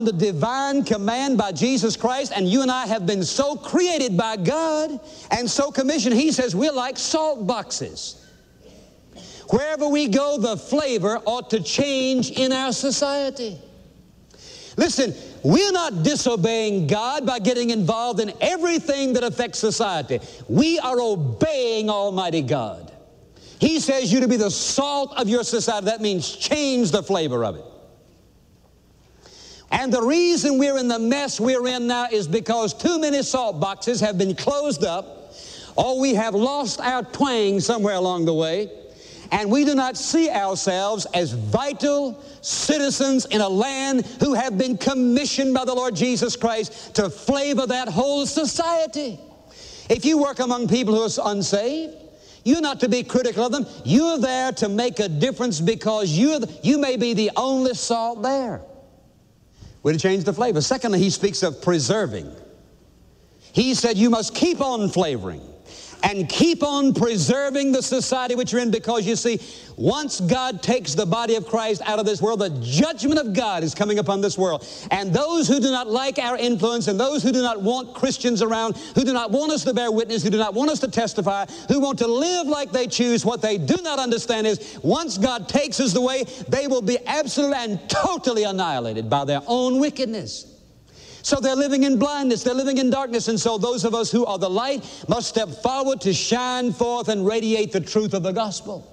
the divine command by Jesus Christ, and you and I have been so created by God and so commissioned. He says we're like salt boxes. Wherever we go, the flavor ought to change in our society. Listen, we're not disobeying God by getting involved in everything that affects society. We are obeying Almighty God. He says you're to be the salt of your society. That means change the flavor of it. And the reason we're in the mess we're in now is because too many salt boxes have been closed up, or we have lost our twang somewhere along the way, and we do not see ourselves as vital citizens in a land who have been commissioned by the Lord Jesus Christ to flavor that whole society. If you work among people who are unsaved, you're not to be critical of them. You're there to make a difference because you may be the only salt there. We're to change the flavor. Secondly, he speaks of preserving. He said you must keep on flavoring and keep on preserving the society which you're in, because you see, once God takes the body of Christ out of this world, the judgment of God is coming upon this world. And those who do not like our influence, and those who do not want Christians around, who do not want us to bear witness, who do not want us to testify, who want to live like they choose, what they do not understand is once God takes us away, they will be absolutely and totally annihilated by their own wickedness. So they're living in blindness, they're living in darkness, and so those of us who are the light must step forward to shine forth and radiate the truth of the gospel.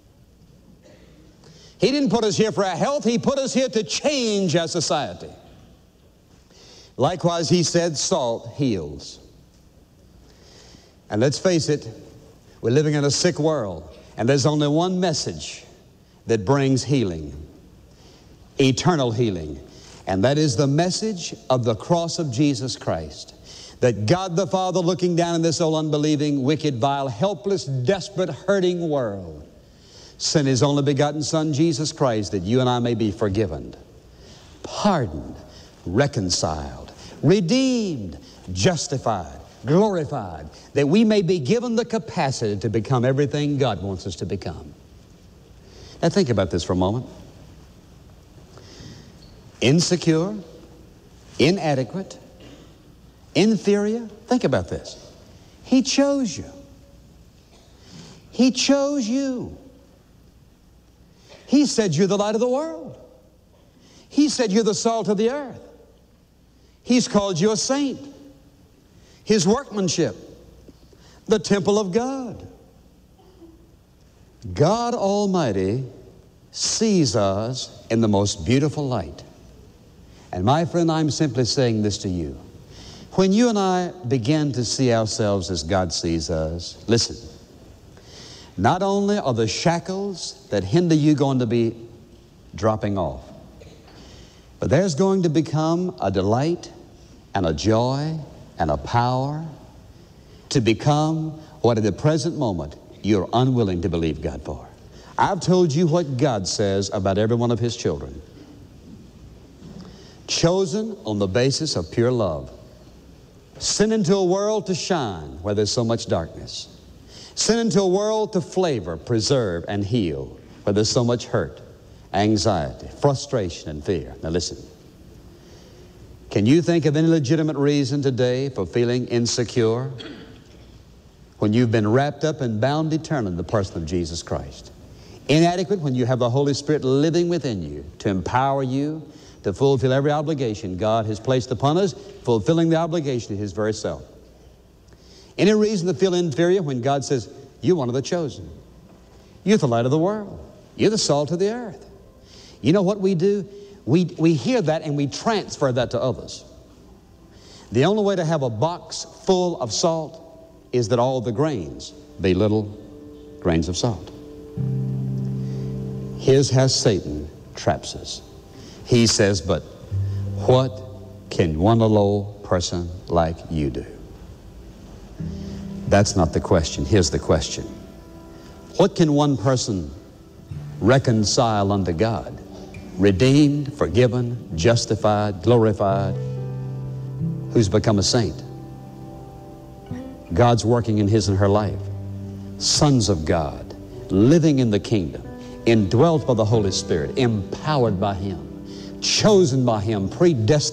He didn't put us here for our health, He put us here to change our society. Likewise, He said salt heals. And let's face it, we're living in a sick world, and there's only one message that brings healing, eternal healing. And that is the message of the cross of Jesus Christ. That God the Father, looking down in this old unbelieving, wicked, vile, helpless, desperate, hurting world, sent His only begotten Son, Jesus Christ, that you and I may be forgiven, pardoned, reconciled, redeemed, justified, glorified, that we may be given the capacity to become everything God wants us to become. Now think about this for a moment. Insecure, inadequate, inferior. Think about this. He chose you. He chose you. He said you're the light of the world. He said you're the salt of the earth. He's called you a saint. His workmanship, the temple of God. God Almighty sees us in the most beautiful light. And my friend, I'm simply saying this to you. When you and I begin to see ourselves as God sees us, listen, not only are the shackles that hinder you going to be dropping off, but there's going to become a delight and a joy and a power to become what at the present moment you're unwilling to believe God for. I've told you what God says about every one of His children. Chosen on the basis of pure love. Sent into a world to shine where there's so much darkness. Sent into a world to flavor, preserve, and heal where there's so much hurt, anxiety, frustration, and fear. Now listen. Can you think of any legitimate reason today for feeling insecure when you've been wrapped up and bound eternally in the person of Jesus Christ? Inadequate when you have the Holy Spirit living within you to empower you to fulfill every obligation God has placed upon us, fulfilling the obligation of His very self. Any reason to feel inferior when God says, you're one of the chosen. You're the light of the world. You're the salt of the earth. You know what we do? We hear that and we transfer that to others. The only way to have a box full of salt is that all the grains be little grains of salt. Here's how Satan traps us. He says, but what can one little person like you do? That's not the question. Here's the question. What can one person reconcile unto God? Redeemed, forgiven, justified, glorified, who's become a saint. God's working in his and her life. Sons of God, living in the kingdom, indwelt by the Holy Spirit, empowered by Him, chosen by Him, predestined.